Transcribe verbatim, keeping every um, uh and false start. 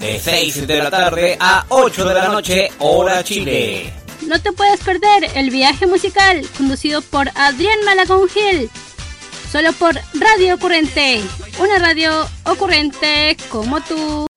de seis de la tarde a ocho de la noche, hora Chile. No te puedes perder el viaje musical conducido por Adrián Malagón Gil, solo por Radio Ocurrente, una radio ocurrente como tú.